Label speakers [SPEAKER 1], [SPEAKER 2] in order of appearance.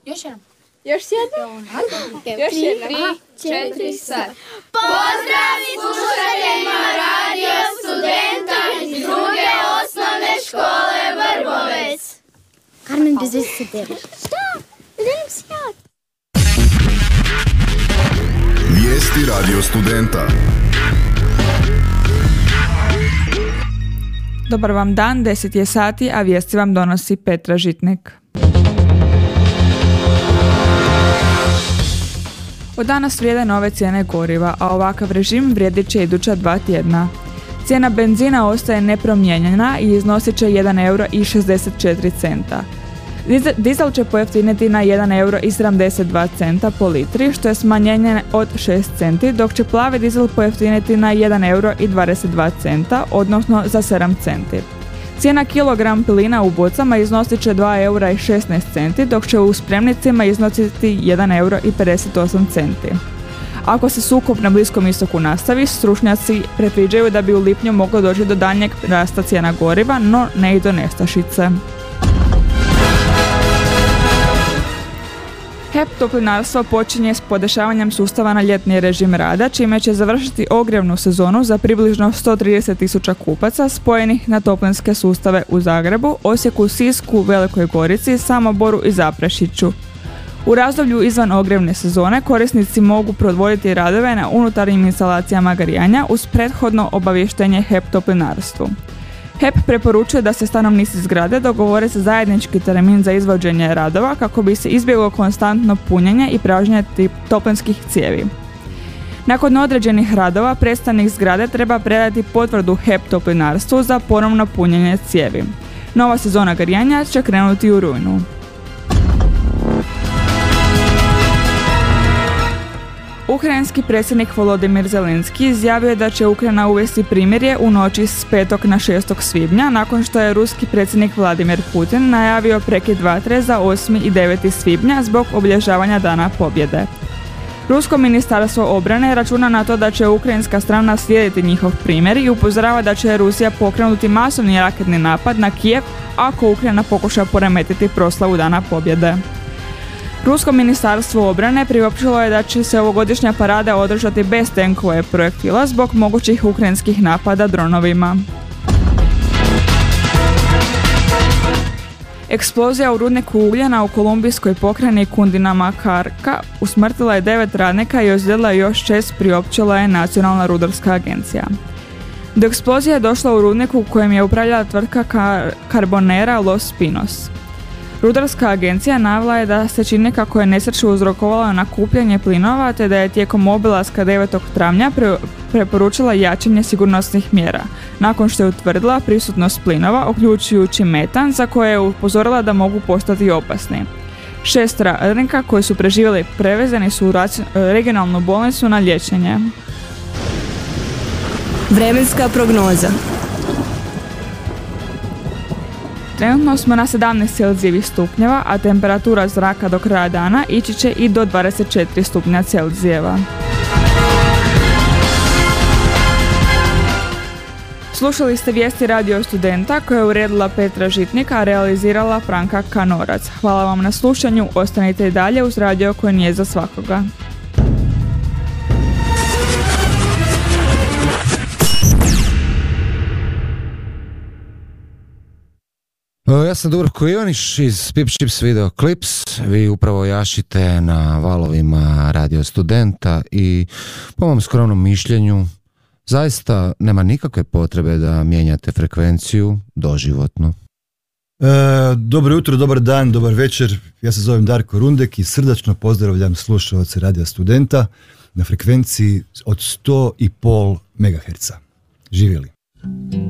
[SPEAKER 1] Još jednom.
[SPEAKER 2] Još jednom?
[SPEAKER 1] Još jednom. 3, 4, sad. Pozdrav slušateljima Radio Studenta iz druge osnovne škole Vrbovec.
[SPEAKER 3] Carmen, bez veze se deliš. Šta? Delim se ja.
[SPEAKER 4] Vijesti Radio Studenta.
[SPEAKER 5] Dobar vam dan, 10 je sati, a vijesti vam donosi Petra Žitnik. Od danas vrijede nove cijene goriva, a ovakav režim vrijedit će iduća 2 tjedna. Cijena benzina ostaje nepromijenjena i iznosit će 1,64 eura. Dizel će pojeftiniti na 1,72 eura po litri, što je smanjenje od 6 centi, dok će plavi dizel pojeftiniti na 1,22 eura, odnosno za 7 centi. Cijena kilogram plina u bocama iznosit će 2,16 eura, dok će u spremnicima iznositi 1,58 eura. Ako se sukob na Bliskom istoku nastavi, stručnjaci predviđaju da bi u lipnju moglo doći do daljnjeg rasta cijena goriva, no ne i do nestašice. HEP Toplinarstvo počinje s podešavanjem sustava na ljetni režim rada, čime će završiti ogrjevnu sezonu za približno 130.000 kupaca spojenih na toplinske sustave u Zagrebu, Osijeku, Sisku, Velikoj Gorici, Samoboru i Zaprešiću. U razdoblju izvan ogrjevne sezone korisnici mogu provoditi radove na unutarnjim instalacijama grijanja uz prethodno obavještenje HEP Toplinarstvu. HEP preporučuje da se stanovnici zgrade dogovore za zajednički termin za izvođenje radova kako bi se izbjeglo konstantno punjenje i pražnjenje toplinskih cijevi. Nakon određenih radova, predstavnik zgrade treba predati potvrdu HEP Toplinarstvu za ponovno punjenje cijevi. Nova sezona grijanja će krenuti u rujnu. Ukrajinski predsjednik Volodymyr Zelensky izjavio je da će Ukrajina uvesti primirje u noći s 5. na 6. svibnja, nakon što je ruski predsjednik Vladimir Putin najavio prekid vatre za 8. i 9. svibnja zbog obilježavanja Dana pobjede. Rusko ministarstvo obrane računa na to da će ukrajinska strana slijediti njihov primjer i upozorava da će Rusija pokrenuti masovni raketni napad na Kijev ako Ukrajina pokuša poremetiti proslavu Dana pobjede. Rusko ministarstvo obrane priopćilo je da će se ovogodišnja parada održati bez tenkova i projektila zbog mogućih ukrajinskih napada dronovima. Eksplozija u rudniku ugljena u kolumbijskoj pokrajini Cundinamarca usmrtila je 9 radnika i ozlijedila još 6, priopćila je Nacionalna rudarska agencija. Do eksplozije je došlo u rudniku u kojem je upravljala tvrtka Carbonera Los Pinos. Rudarska agencija navela je da se čini kako je nesreću uzrokovala nakupljanje plinova, te da je tijekom obilaska 9. travnja preporučila jačanje sigurnosnih mjera, nakon što je utvrdila prisutnost plinova, uključujući metan, za koje je upozorila da mogu postati opasni. 6 radnika koji su preživjeli prevezeni su u regionalnu bolnicu na liječenje.
[SPEAKER 6] Vremenska prognoza.
[SPEAKER 5] Trenutno smo na 17 Celzijevih stupnjeva, a temperatura zraka do kraja dana ići će i do 24 stupnja Celzijeva. Slušali ste vijesti Radio Studenta koje je uredila Petra Žitnik, a realizirala Franka Kanorac. Hvala vam na slušanju, ostanite i dalje uz radio koji nije za svakoga.
[SPEAKER 7] Ja sam Dubravko Ivaniš iz Pip Chips Video Clips. Vi upravo jašite na valovima Radio Studenta i po mom skromnom mišljenju zaista nema nikakve potrebe da mijenjate frekvenciju doživotno.
[SPEAKER 8] Dobro jutro, dobar dan, dobar večer. Ja se zovem Darko Rundek i srdačno pozdravljam slušalce Radio Studenta na frekvenciji od 100,5 MHz. Živjeli.